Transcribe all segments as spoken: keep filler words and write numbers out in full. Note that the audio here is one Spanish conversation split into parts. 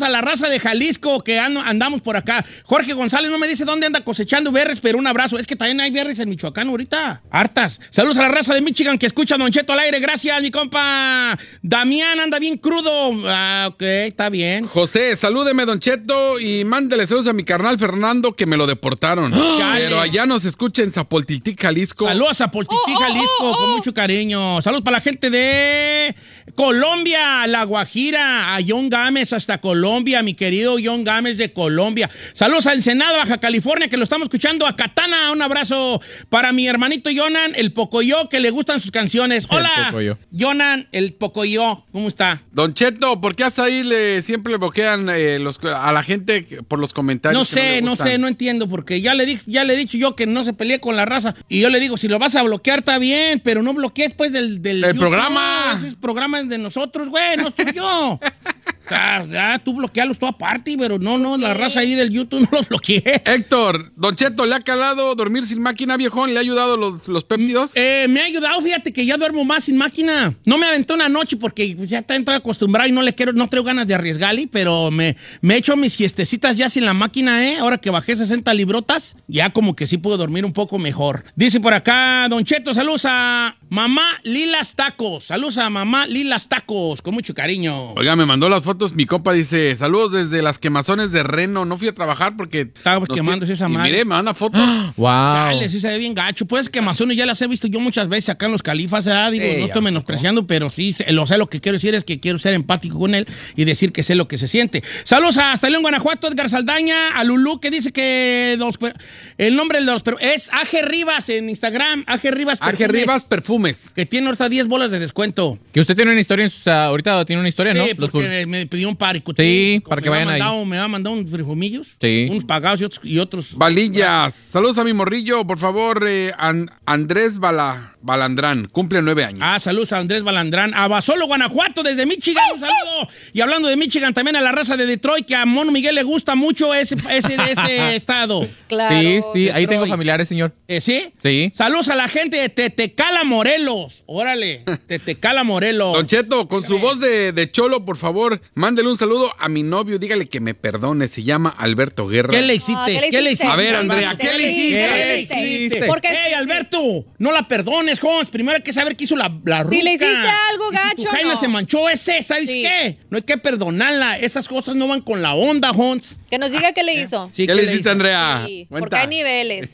saludos a la raza de Jalisco que and- andamos por acá. Jorge González no me dice dónde anda cosechando berries, pero un abrazo. Es que también hay berries en Michoacán ahorita. Hartas. Saludos a la raza de Michigan que escucha a Don Cheto al aire. Gracias, mi compa. Damián anda bien crudo. Ah, ok, está bien. José, salúdeme, Don Cheto, y mándele saludos a mi carnal Fernando que me lo deportaron. Chale. Pero allá nos escucha en Zapoltiltic, Jalisco. Saludos a Poltití, Jalisco, con mucho cariño. Saludos para la gente de Colombia, La Guajira, a John Gámez hasta Colombia, mi querido John Gámez de Colombia. Saludos a Ensenada, Baja California, que lo estamos escuchando, a Katana. Un abrazo para mi hermanito Jonan, el Pocoyo, que le gustan sus canciones. El Hola, Pocoyo. Jonan, el Pocoyo, ¿cómo está? Don Cheto, ¿por qué hasta ahí le, siempre le bloquean eh, los, a la gente por los comentarios? No que sé, le no, gustan? sé, no entiendo, porque ya le, di, ya le he dicho yo que no se pelee con la raza. Y yo le digo, si lo vas a bloquear, está bien, pero no bloquees, pues, del... del El programa. Ese programa es de nosotros, güey, no soy yo. O sea, ya, tú bloquealos tú aparte, pero no, no, la raza ahí del YouTube no los bloqueé. Héctor, Don Cheto, ¿le ha calado dormir sin máquina, viejón? ¿Le ha ayudado los, los péptidos? Eh, me ha ayudado, fíjate que ya duermo más sin máquina. No me aventé una noche porque ya estoy acostumbrado y no le quiero, no tengo ganas de arriesgarle, pero me, me he hecho mis siestecitas ya sin la máquina, ¿eh? Ahora que bajé sesenta librotas, ya como que sí puedo dormir un poco mejor. Dice por acá, Don Cheto, saludos a mamá Lilas Tacos. Saludos a mamá Lilas Tacos, con mucho cariño. Oiga, me mandó las fotos, mi compa dice, saludos desde las quemazones de Reno. No fui a trabajar porque... Estaba quemándose esa y madre. mire, me manda fotos. Wow. Dale, sí se ve bien gacho. Pues quemazones ya las he visto yo muchas veces acá en los Califas, ¿eh? Digo, Sí, no ya estoy menospreciando, pero sí, sé- lo sé, lo que quiero decir es que quiero ser empático con él y decir que sé lo que se siente. Saludos a hasta León, Guanajuato, Edgar Saldaña, a Lulú, que dice que los per- el nombre de los per- es A G Rivas en Instagram, A G Rivas A G Perfumes, Rivas Perfumes. que tiene ahorita diez bolas de descuento. Que usted tiene una historia, en su- o sea, ahorita tiene una historia, ¿no? Sí, Los porque pub- me, me pidió un parico. Sí, para que me ha vayan ahí. mandado- Me ha mandado unos perfumillos, Sí. unos pagados y otros. Y otros Valillas. Saludos a mi morrillo, por favor, eh, An- Andrés Bala, Balandrán. Cumple nueve años. Ah, saludos a Andrés Balandrán. A Basolo, Guanajuato, desde Michigan, un saludo. Y hablando de Michigan, también a la raza de Detroit, que a Mono Miguel le gusta mucho ese, ese, ese estado. Claro. Sí, sí, ahí Detroit. tengo familiares, señor. Eh, ¿Sí? Sí. Saludos a la gente de Tetecala, Morelos. Órale, Tetecala, Morelos. Don Cheto, con su voz de, de cholo, por favor, mándele un saludo a mi novio. Dígale que me perdone. Se llama Alberto Guerra. ¿Qué le hiciste? Ah, ¿qué le ¿Qué le hiciste? hiciste? A ver, Andrea, ¿qué le hiciste? ¿Qué le hiciste? ¿Por qué? ¡Ey, Alberto! No la perdones, Jones. Primero hay que saber qué hizo la, la ruca. Si le hiciste algo Y si tu gacho, jaina no. se manchó ese, ¿sabes Sí. qué? No hay que perdonarla. Esas cosas no van con la onda, Jones. Que nos diga qué le hizo. Sí, ¿Qué le hiciste, hizo? Andrea? Sí, Cuenta. porque hay niveles.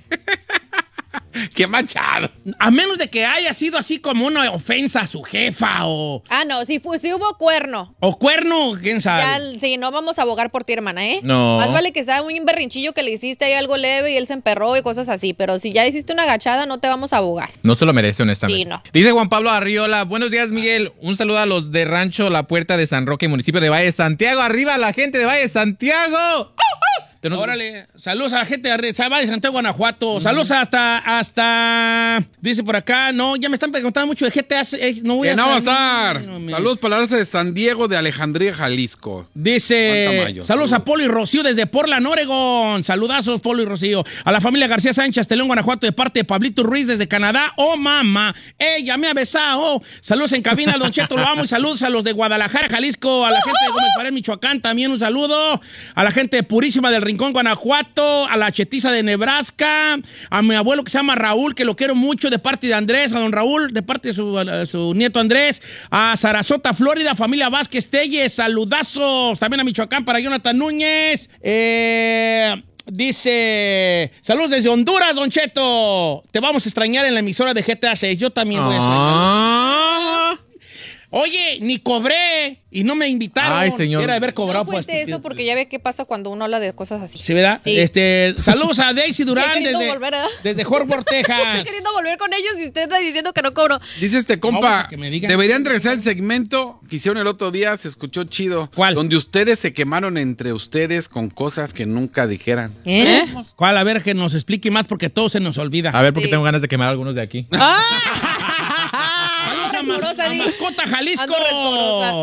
¡Qué manchado! A menos de que haya sido así como una ofensa a su jefa o, Ah, no, si, fu- si hubo cuerno. o cuerno, quién sabe. Ya, sí, no vamos a abogar por ti, hermana, ¿eh? No. Más vale que sea un berrinchillo que le hiciste ahí algo leve y él se emperró y cosas así. Pero si ya hiciste una agachada, no te vamos a abogar. No se lo merece, honestamente. Sí, no. Dice Juan Pablo Arriola, buenos días, Miguel. Un saludo a los de Rancho La Puerta de San Roque, municipio de Valle de Santiago. ¡Arriba la gente de Valle de Santiago! ¡Uh, uh! Tenemos- Órale, saludos a la gente de Arre- de Santiago, Guanajuato. Saludos hasta, hasta, dice por acá, no, ya me están preguntando mucho de G T A. eh, no voy Que a no va a salir. estar. No, me- Saludos para la raza de San Diego de Alejandría, Jalisco. Juan Dice, Tamayo, saludos saludos. a Polo y Rocío desde Portland, Oregon. Saludazos, Polo y Rocío. A la familia García Sánchez, Telón, Guanajuato, de parte de Pablito Ruiz desde Canadá. Oh, mamá, ella me ha besado. Saludos en cabina, Don Cheto, lo amo. Y saludos a los de Guadalajara, Jalisco. A la gente de Gómez Pared, Michoacán, también un saludo. A la gente de Purísima del Rincón, Guanajuato. A la chetiza de Nebraska. A mi abuelo que se llama Raúl, que lo quiero mucho, de parte de Andrés. A don Raúl, de parte de su, a su nieto Andrés. A Sarasota, Florida, familia Vázquez Telles. Saludazos. También a Michoacán para Jonathan Núñez. Eh... Dice, saludos desde Honduras, Don Cheto. Te vamos a extrañar en la emisora de G T A seis. Yo también voy a extrañar. Ah. Oye, ni cobré y no me invitaron. Ay, señor. Era de haber cobrado. No pues, cuente eso porque ya ve qué pasa cuando uno habla de cosas así. Sí, ¿verdad? Sí. Este, saludos a Daisy Ya Durán queriendo desde, volver, ¿verdad? desde Horford, Texas. Estoy queriendo volver con ellos y usted está diciendo que no cobro. Dice este No, compa, que me digan. deberían regresar el segmento que hicieron el otro día, se escuchó chido. ¿Cuál? Donde ustedes se quemaron entre ustedes con cosas que nunca dijeran. ¿Eh? ¿Cuál? A ver, que nos explique más porque todo se nos olvida. A ver, porque Sí. tengo ganas de quemar a algunos de aquí. Saludos a, mas- Rencorosa, a di. Mascota, Jalisco. Ando rencorosa.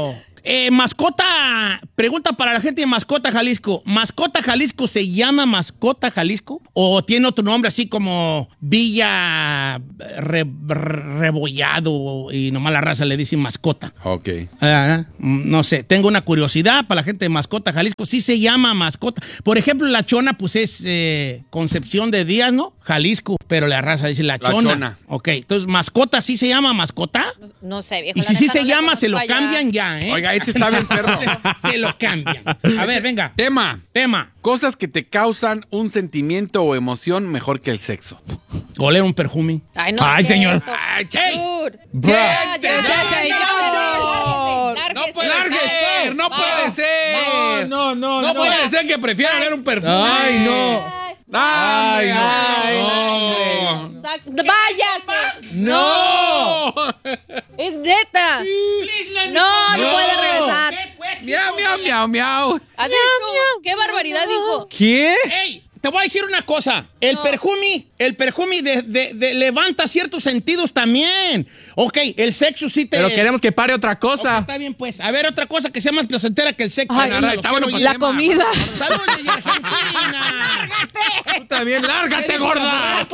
Eh, mascota, pregunta para la gente de Mascota Jalisco. ¿Mascota Jalisco se llama Mascota Jalisco? ¿O tiene otro nombre así como Villa Re, Re, Rebollado y nomás la raza le dice mascota? Ok. Uh, no sé, tengo una curiosidad para la gente de Mascota Jalisco. Sí se llama Mascota. Por ejemplo, la Chona, pues es eh, Concepción de Díaz, ¿no? Jalisco. Pero la raza dice la, La Chona. Chona. Ok, entonces, ¿Mascota sí se llama Mascota? No sé, viejo. Y la si sí neta se no le llama, se lo conozco allá. cambian ya, ¿eh? Oiga, este está bien perro. se, se lo cambian. A ver, venga. Tema. Tema. Cosas que te causan un sentimiento o emoción mejor que el sexo. Oler un perfume. Ay, no. Ay, es señor. cierto. Ay, Dude. Bruh. Ya, ya, No, ya, no, ya, no. lárguese, No lárguese. puede ser, no puede ser. No, no, No puede ser que prefiera oler un perfume. Ay, no. Ay, no. Ay, no. Sac- ¡Váyase! ¡No! ¡Es neta! No, no puede regresar. Miau, miau, miau, miau. Adentro. ¡Qué barbaridad dijo! ¿Qué? ¡Ey! Te voy a decir una cosa. El No. perfume, el perfume de, de- de- levanta ciertos sentidos también. Ok, el sexo sí te... Pero queremos que pare otra Ok, cosa. está bien, pues. A ver, otra cosa que sea más placentera que el sexo. Ay, Nada, está los bueno quiero para oír. el tema. comida. ¡Saludos desde Argentina! Tú también, lárgate, gorda.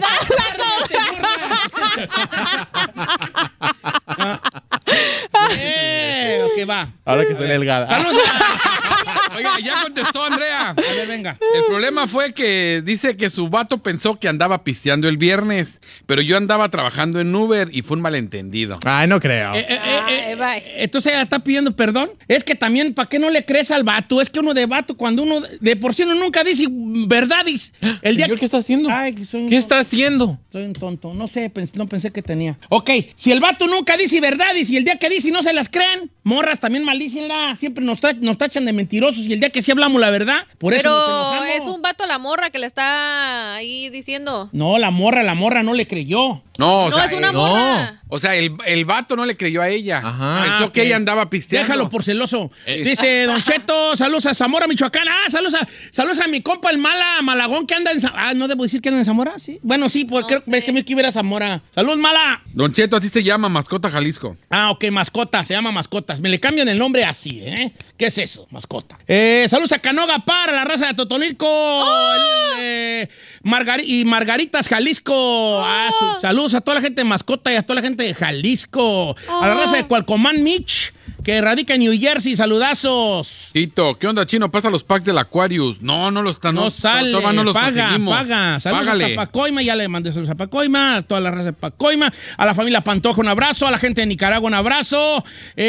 Eh, ok, va. Ahora que soy delgada. Saludos a... Oiga, ya contestó Andrea. A ver, venga. El problema fue que dice que su vato pensó que andaba pisteando el viernes, pero yo andaba trabajando en Uber y fue un malentendido. Ay, no creo. Eh, eh, eh, Ay, eh, bye. entonces ella está pidiendo perdón. Es que también, ¿para qué no le crees al vato? Es que uno de vato, cuando uno de por sí uno nunca dice verdades. El día Señor, que- ¿qué está haciendo? Ay, que soy un ¿Qué tonto. está haciendo? Soy un tonto. No sé, pens- no pensé que tenía. Ok, si el vato nunca dice verdades y el día que dice no se las creen, morras también maldícenla. Siempre nos, ta- nos tachan de mentirosos y el día que sí hablamos la verdad, por eso nos Pero enojamos. es un vato a la morra que le está ahí diciendo. No, la morra, la morra no le creyó. No, o No, sea, es una eh, no. morra. o sea, el, el vato no le creyó a ella. Ajá. Pensó Ah, que ok. ella andaba pisteando. Déjalo por celoso. Eh. Dice Don Cheto, saludos a Zamora, Michoacán. Ah, saludos a, saludos a mi compa el Mala Malagón que anda en Zamora. Ah, ¿no debo decir que anda en Zamora? Sí. Bueno, sí, porque No creo ves sé. que me quiero ir a Zamora. ¡Saludos, Mala! Don Cheto, a ti se llama Mascota Jalisco. Ah, ok, mascota, se llama mascotas. Me le cambian el nombre así, ¿eh? ¿Qué es eso? Mascota. Eh, saludos a Canoga Par, a la raza de Totonilco. el, eh, Margari- y Margaritas, Jalisco. Ah, su- saludos a toda la gente de mascota y a toda la gente de Jalisco. A la raza de Cualcomán Mitch, que radica en New Jersey. Saludazos. Tito, ¿qué onda, Chino? Pasa los packs del Aquarius. No, no los están. No, sale, todavía no los paga, conseguimos. paga. Saludos Págale. a Pacoima, ya le mandé saludos a Pacoima, a toda la raza de Pacoima, a la familia Pantoja un abrazo, a la gente de Nicaragua un abrazo.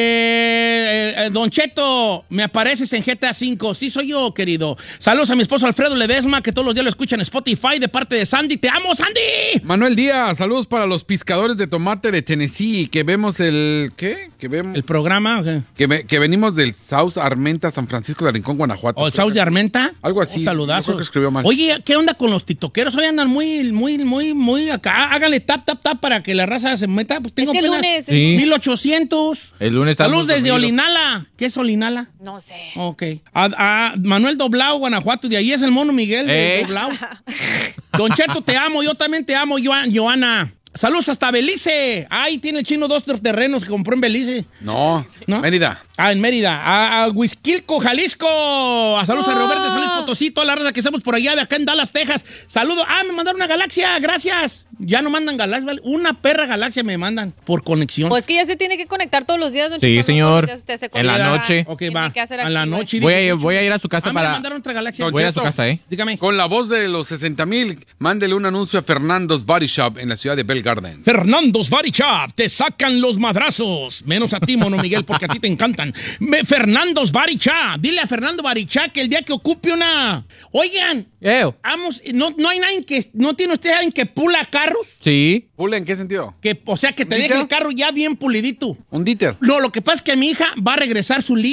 Eh, eh, Don Cheto, me apareces en G T A cinco, sí soy yo, querido. Saludos a mi esposo Alfredo Ledesma, que todos los días lo escuchan en Spotify, de parte de Sandy. ¡Te amo, Sandy! Manuel Díaz, saludos para los pescadores de tomate de Tennessee, que vemos el... ¿Qué? Que vemos... El programa, ¿o Que, ve- que venimos del South Armenta, San Francisco de Rincón, Guanajuato. ¿o el South de Armenta? Algo así. Un saludazo. Yo creo que escribió mal. Oye, ¿qué onda con los tiktokeros? Hoy andan muy, muy, muy, muy acá. Háganle tap, tap, tap para que la raza se meta. Pues Es tengo que el apenas lunes. Sí. mil ochocientos. El lunes estamos Saludos desde dormidos. Olinala. ¿Qué es Olinala? No sé. Ok. A, a Manuel Doblao, Guanajuato. De ahí es el mono Miguel de Eh. Doblao. Don Cheto, te amo. Yo también te amo, Joan- Joana. Saludos hasta Belice. Ahí tiene el chino dos terrenos que compró en Belice. No, ¿No? Mérida. Ah, en Mérida. A, a Huizquilco, Jalisco. A saludos a Oh. Roberto de San Luis Potosí, toda la raza que estamos por allá, de acá en Dallas, Texas. Saludos. Ah, me mandaron una galaxia. Gracias. Ya no mandan galaxias, ¿vale? Una perra galaxia me mandan por conexión. Pues que ya se tiene que conectar todos los días, don Sí, Cheto, no señor. todos los días usted se En la conecta. noche. Ok, Tiene va. que hacer A la activo. noche. Voy a, dije, ir- voy a ir a su casa Ah, me para... mandaron otra galaxia. Don Voy a su Cheto. casa, ¿eh? Dígame. Con la voz de los sesenta mil, mándele un anuncio a Fernando's Body Shop en la ciudad de Bell Garden. Fernando's Body Shop, te sacan los madrazos. Menos a ti, Mono Miguel, porque a ti te encantan. Me- Fernando's Body Shop. Dile a Fernando Body Shop que el día que ocupe una... Oigan, Eo. vamos, no, no hay nadie que... ¿No tiene usted alguien que pula carros? Sí. ¿Pula en qué sentido? Que, o sea, que te ¿Un deje detail? el carro ya bien pulidito. Un díter. No, lo que pasa es que mi hija va a regresar su lis.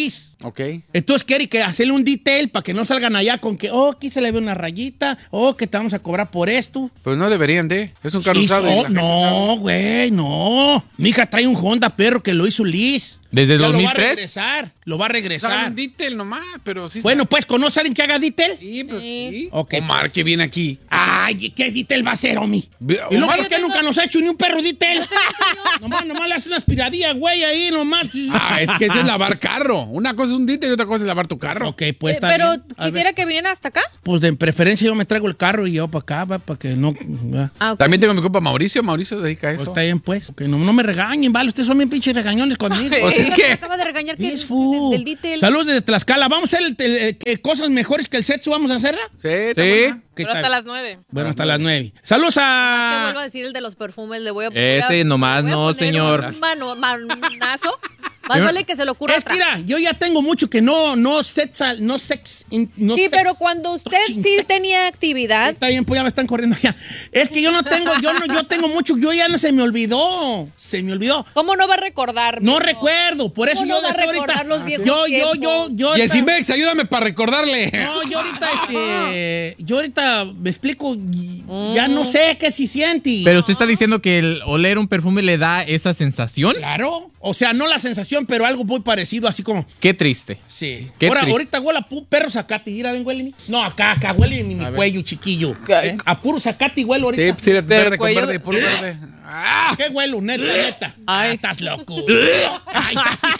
Ok. Entonces quiere que hacerle un detail para que no salgan allá con que, oh, aquí se le ve una rayita, oh, que te vamos a cobrar por esto. Pues no deberían de. Es un carro Sí, usado. y so- la gente no, güey, no. Mi hija trae un Honda, perro, que lo hizo Liz. ¿Desde Ya dos mil tres? Lo va a regresar, lo va a sabe. regresar. un detail nomás, pero sí. Bueno, pues, ¿conoce a alguien que haga detail? Sí, pues Sí. sí. Ok. Omar, que viene aquí. Ay, ¿qué detail va a hacer, Omi? Ve- ¿Y luego Omar, por qué nunca nos ha hecho ni un perro detail? nomás, nomás le hace una aspiradilla, güey, ahí nomás. Ah, es que ese es lavar carro. Una cosa es un detail y otra cosa es lavar tu carro. Ok, pues Eh, está pero bien. A quisiera ver, que vinieran hasta acá. pues de preferencia yo me traigo el carro y yo para acá, va, para que no... va. Ah, ok. También tengo mi compa Mauricio. Mauricio se dedica a Pues eso. está bien, pues. Que no, no me regañen, vale. Ustedes son bien pinches regañones conmigo. Pues es que- Acaba de regañar que Es fu. del detail. Saludos desde Tlaxcala. ¿Vamos a hacer el, el- el- que cosas mejores que el sexo? ¿Vamos a hacerla? Sí, está Sí. buena. ¿Qué Pero tal? hasta las nueve. Bueno, hasta las nueve. Saludos Te vuelvo a... a decir el de los perfumes, le voy a Ese voy a- nomás le voy a no, poner señor. Un mano, manazo. Más vale que se le ocurra Es que atrás. mira, yo ya tengo mucho que no, no sexa, no sex, in- no Sí, sex- pero cuando usted touching sí sex. tenía actividad, Está bien, pues ya me están corriendo ya. Es que yo no tengo, yo no, yo tengo mucho, yo ya no se me olvidó, se me olvidó. ¿cómo no va a recordar? No mijo? recuerdo, por eso ¿Cómo yo no va de a que ahorita. recordar los viejos Yo, yo, yo, tiempos? yo. Y ahorita- Esimex, ayúdame para recordarle. No, yo ahorita, este, yo ahorita me explico, y ya no sé qué si siente. Pero usted está diciendo que el oler un perfume le da esa sensación. Claro, o sea, no la sensación, pero algo muy parecido, así como, Qué triste. sí. Qué Ahora, triste. ahorita huele a pu- perro zacate, mira, ven, huele. mi- No, acá, acá, huele en mi, mi cuello, chiquillo. ¿eh? A puro zacate huele Sí, ahorita. sí, Pero verde el con cuello verde, de- puro verde. Ah, ¿Qué huelo, neta, neta? Ay. Ah, estás loco. Ay,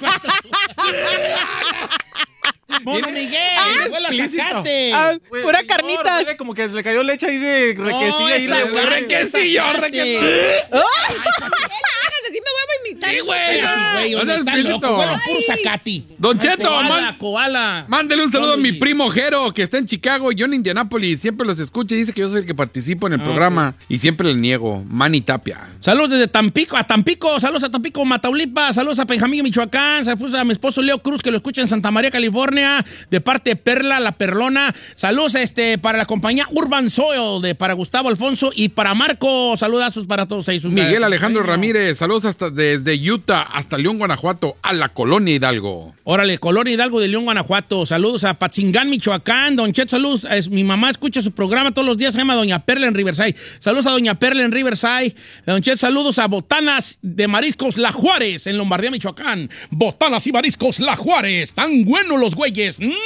Mono Miguel, Bien huele a explícito. zacate. Ah, pura carnitas. Huele como que le cayó leche ahí de No, requesilla. ahí esa le- güey, requesillo, zacate. requesillo. Así me voy a imitar. Sí, güey, güey, O sea, estás explícito. loco, huele a puro zacate. Don Cheto, koala, man- koala. Mándele un saludo a mi Oye. primo Jero, que está en Chicago, yo en Indianápolis. Siempre los escucha y dice que yo soy el que participo en el programa. Y siempre le niego. Manny Tapia. Saludos desde Tampico, a Tampico, saludos a Tampico, Mataulipas, saludos a Benjamín, Michoacán, saludos a mi esposo Leo Cruz, que lo escucha en Santa María, California, de parte de Perla, la Perlona. Saludos este, para la compañía Urban Soil, de, para Gustavo Alfonso y para Marco. Saludazos para todos ellos. Miguel Alejandro Bueno. Ramírez, saludos hasta desde Utah hasta León, Guanajuato, a la colonia Hidalgo. Órale, Colonia Hidalgo de León, Guanajuato. Saludos a Patzingán, Michoacán. Don Chet, saludos. Es- mi mamá escucha su programa todos los días. Se llama Doña Perla en Riverside. Saludos a Doña Perla en Riverside. Don Chet, saludos a Botanas de Mariscos La Juárez en Lombardía, Michoacán. Botanas y Mariscos La Juárez. Tan buenos los güeyes. Mm.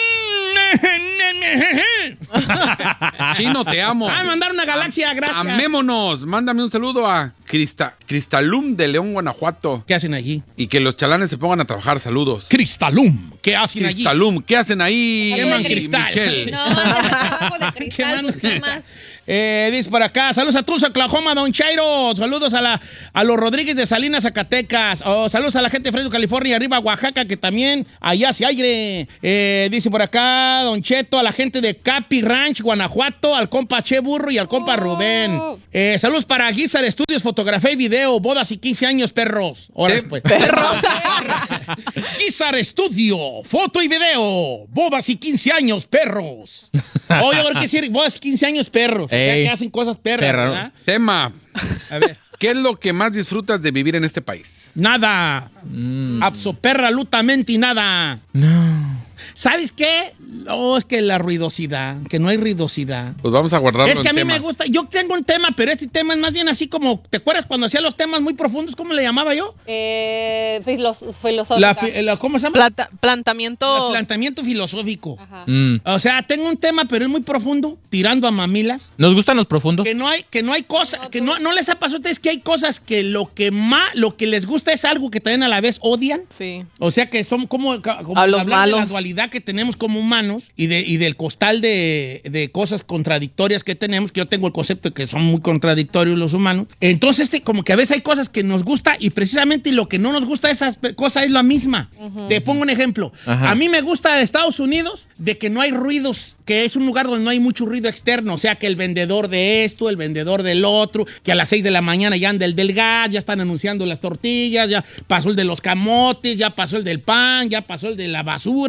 Chino, te amo. Ah, mandar una galaxia, gracias. Amémonos. Mándame un saludo a Crista, Cristalum de León, Guanajuato. ¿Qué hacen allí? Y que los chalanes se pongan a trabajar. Saludos. Cristalum. ¿Qué hacen allí? Cristalum, ¿qué hacen ahí? Queman Mi- cristal. Michelle? No, de trabajo de cristal, Quemando pues, ¿qué más? Eh, dice por acá, saludos a Tulsa, Oklahoma, Don Chairo. Saludos a, la, a los Rodríguez de Salinas, Zacatecas. Oh, saludos a la gente de Fresno, California, arriba Oaxaca, que también allá hace aire. Eh, dice por acá, Don Cheto, a la gente de Capi Ranch, Guanajuato, al compa Che Burro y al compa Oh. Rubén. Eh, saludos para Guizar Estudios, Fotografía y Video, bodas y quince años, perros. Ahora Sí, pues. Perros. Guizar Estudio, foto y video, bodas y quince años, perros. Oye, ahora qué decir, bodas y quince años, perros. O sea, Ey. que hacen cosas perras, Perra. ¿verdad? Tema. A ver. ¿Qué es lo que más disfrutas de vivir en este país? Nada. Absolutamente nada. No. ¿Sabes qué? No, es que la ruidosidad, que no hay ruidosidad. Pues vamos a guardarlo Es que a en mí temas. me gusta, yo tengo un tema, pero este tema es más bien así como, ¿te acuerdas cuando hacía los temas muy profundos? ¿Cómo le llamaba yo? Eh, filos- filosófica. La fi- la- ¿Cómo se llama? Plata- planteamiento. El planteamiento filosófico. Ajá. Mm. O sea, tengo un tema, pero es muy profundo, tirando a mamilas. ¿Nos gustan los profundos? Que no hay, que no hay cosas, que no, no les ha pasado a ustedes que hay cosas que lo que más, lo que les gusta es algo que también a la vez odian. Sí. O sea que son como, como A los hablar de la malos. dualidad que tenemos como humanos y, de, y del costal de, de cosas contradictorias que tenemos, que yo tengo el concepto de que son muy contradictorios los humanos. Entonces, este, como que a veces hay cosas que nos gusta y precisamente lo que no nos gusta de esas pe- cosas es la misma. Te pongo un ejemplo. Ajá. A mí me gusta de Estados Unidos de que no hay ruidos, que es un lugar donde no hay mucho ruido externo. O sea, que el vendedor de esto, el vendedor del otro, que a las seis de la mañana ya anda el del gas, ya están anunciando las tortillas, ya pasó el de los camotes, ya pasó el del pan, ya pasó el de la basura. Ok.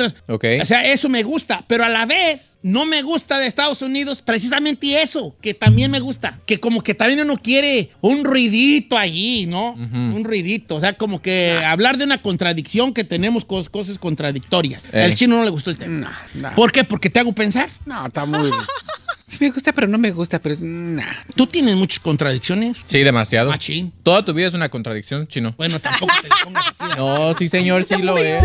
O sea, eso me gusta, pero a la vez no me gusta de Estados Unidos precisamente eso, que también me gusta, que como que también uno quiere un ruidito allí, ¿no? Uh-huh. Un ruidito, o sea, como que nah. hablar de una contradicción que tenemos cos- cosas contradictorias. Eh. Al chino no le gustó el tema. No, no. ¿Por qué? Porque te hago pensar. No, está muy... Sí me gusta, pero no me gusta, pero es... Nah. ¿Tú tienes muchas contradicciones? Sí, demasiado. Machín. Toda tu vida es una contradicción, Chino. Bueno, tampoco te pongas así. No, sí, señor, sí lo es.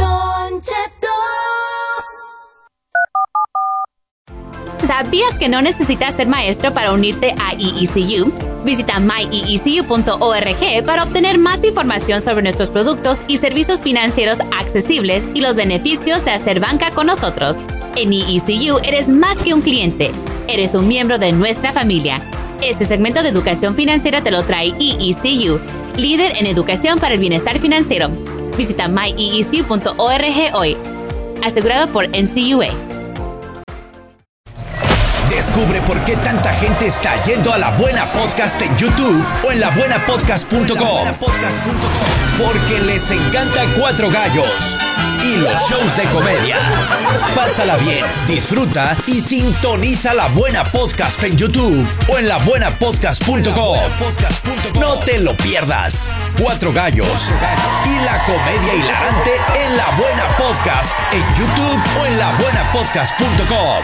¿Sabías que no necesitas ser maestro para unirte a E E C U? Visita my e e c u punto org para obtener más información sobre nuestros productos y servicios financieros accesibles y los beneficios de hacer banca con nosotros. En E E C U eres más que un cliente, eres un miembro de nuestra familia. Este segmento de educación financiera te lo trae E E C U, líder en educación para el bienestar financiero. Visita my e e c u punto org hoy. Asegurado por N C U A. Descubre por qué tanta gente está yendo a La Buena Podcast en YouTube o en la buena podcast punto com. Porque les encanta Cuatro Gallos y los shows de comedia. Pásala bien, disfruta y sintoniza La Buena Podcast en YouTube o en la buena podcast punto com. No te lo pierdas. Cuatro Gallos y la comedia hilarante en La Buena Podcast en YouTube o en la buena podcast punto com.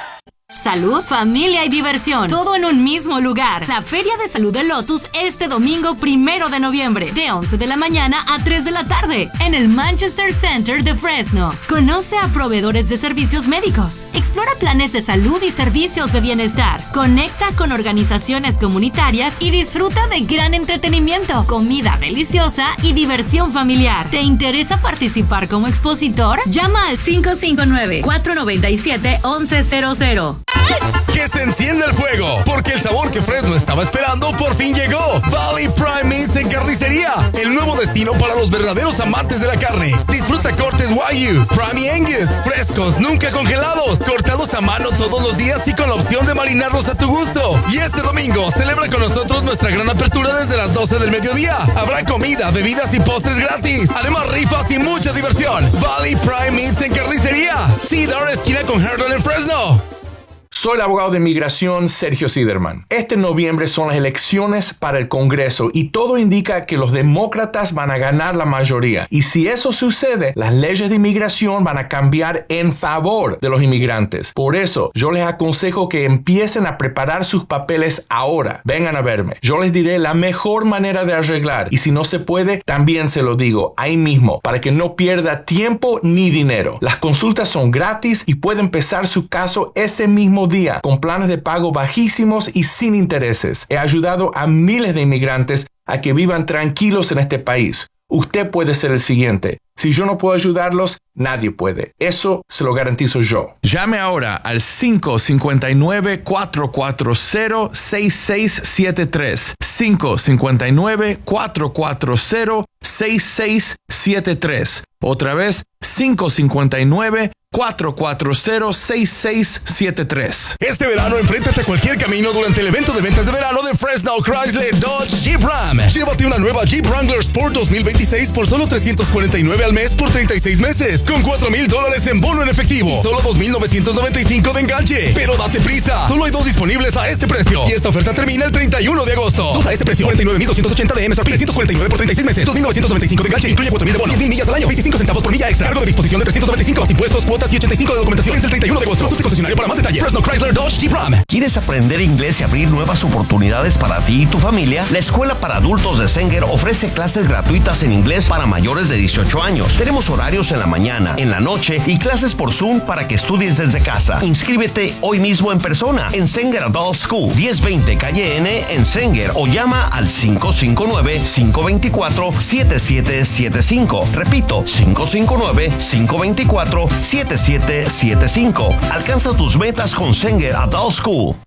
Salud, familia y diversión, todo en un mismo lugar. La Feria de Salud de Lotus este domingo primero de noviembre, de once de la mañana a tres de la tarde, en el Manchester Center de Fresno. Conoce a proveedores de servicios médicos, explora planes de salud y servicios de bienestar, conecta con organizaciones comunitarias y disfruta de gran entretenimiento, comida deliciosa y diversión familiar. ¿Te interesa participar como expositor? Llama al cinco cinco nueve, cuatro nueve siete, once cero cero. Que se encienda el fuego, porque el sabor que Fresno estaba esperando por fin llegó. Valley Prime Meats en Carnicería, el nuevo destino para los verdaderos amantes de la carne. Disfruta cortes Wagyu, Prime y Angus, frescos, nunca congelados, cortados a mano todos los días y con la opción de marinarlos a tu gusto. Y este domingo celebra con nosotros nuestra gran apertura desde las doce del mediodía. Habrá comida, bebidas y postres gratis. Además, rifas y mucha diversión. Valley Prime Meats en Carnicería, Cedar, esquina con Herndon en Fresno. Soy el abogado de inmigración Sergio Siderman. Este noviembre son las elecciones para el Congreso y todo indica que los demócratas van a ganar la mayoría. Y si eso sucede, las leyes de inmigración van a cambiar en favor de los inmigrantes. Por eso, yo les aconsejo que empiecen a preparar sus papeles ahora. Vengan a verme. Yo les diré la mejor manera de arreglar. Y si no se puede, también se lo digo ahí mismo, para que no pierda tiempo ni dinero. Las consultas son gratis y puede empezar su caso ese mismo día con planes de pago bajísimos y sin intereses. He ayudado a miles de inmigrantes a que vivan tranquilos en este país. Usted puede ser el siguiente. Si yo no puedo ayudarlos, nadie puede. Eso se lo garantizo yo. Llame ahora al cinco cinco nueve, cuatro cuatro cero, seis seis siete tres. cinco cinco nueve, cuatro cuatro cero, seis seis siete tres. Otra vez, cinco cinco nueve, cuatro cuatro cero, seis seis siete tres. Este verano enfréntate a cualquier camino durante el evento de ventas de verano de Fresno Chrysler Dodge Jeep Ram. Llévate una nueva Jeep Wrangler Sport dos mil veintiséis por solo trescientos cuarenta y nueve al mes por treinta y seis meses, con cuatro mil dólares en bono en efectivo y solo dos mil novecientos noventa y cinco de enganche. Pero date prisa, solo hay dos disponibles a este precio y esta oferta termina el treinta y uno de agosto. Dos a este precio, cuarenta y nueve mil doscientos ochenta de M S R P, trescientos cuarenta y nueve por treinta y seis meses, dos mil novecientos noventa y cinco de enganche, incluye cuatro mil de bono, diez mil millas al año, veinticinco centavos por milla extra, cargo de disposición de trescientos noventa y cinco, más impuestos, cuotas y ochenta y cinco de documentación. Es el treinta y uno de agosto. Consulte concesionario para más detalles. Fresno Chrysler Dodge Jeep Ram. ¿Quieres aprender inglés y abrir nuevas oportunidades para ti y tu familia? La Escuela para Adultos de Sanger ofrece clases gratuitas en inglés para mayores de dieciocho años. Tenemos horarios en la mañana, en la noche y clases por Zoom para que estudies desde casa. Inscríbete hoy mismo en persona en Sanger Adult School, diez veinte Calle N en Sanger, o llama al cinco cinco nueve, cinco dos cuatro, siete siete siete cinco. Repito, cinco cinco nueve, cinco dos cuatro, siete siete siete cinco. Alcanza tus metas con Sanger Adult School.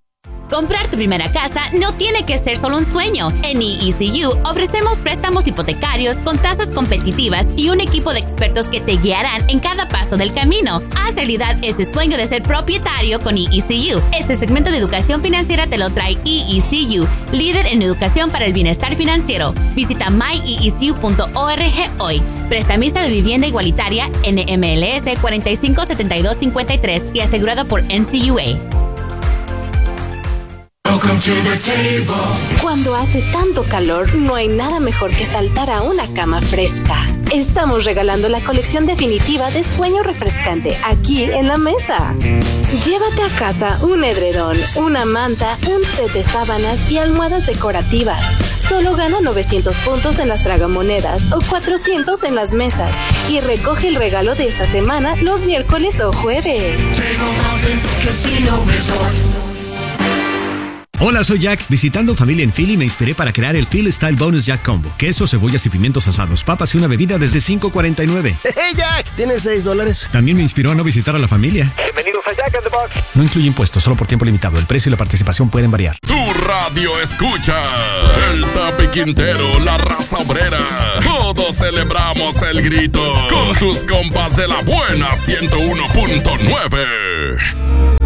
Comprar tu primera casa no tiene que ser solo un sueño. En E E C U ofrecemos préstamos hipotecarios con tasas competitivas y un equipo de expertos que te guiarán en cada paso del camino. Haz realidad ese sueño de ser propietario con E E C U. Este segmento de educación financiera te lo trae E E C U, líder en educación para el bienestar financiero. Visita my e e c u punto org hoy. Prestamista de vivienda igualitaria N M L S cuatro cinco siete dos cinco tres y asegurado por N C U A. Cuando hace tanto calor, no hay nada mejor que saltar a una cama fresca. Estamos regalando la colección definitiva de sueño refrescante aquí en la mesa. Llévate a casa un edredón, una manta, un set de sábanas y almohadas decorativas. Solo gana novecientos puntos en las tragamonedas o cuatrocientos en las mesas y recoge el regalo de esta semana los miércoles o jueves. Hola, soy Jack. Visitando familia en Philly me inspiré para crear el Philly Style Bonus Jack Combo. Queso, cebollas y pimientos asados, papas y una bebida desde cinco cuarenta y nueve. ¡Hey, Jack! ¿Tienes seis dólares? También me inspiró a no visitar a la familia. Bienvenidos a Jack in the Box. No incluye impuestos, solo por tiempo limitado. El precio y la participación pueden variar. Tu radio escucha el Tapi Quintero, la raza obrera. Todos celebramos el grito con tus compas de la buena ciento uno punto nueve.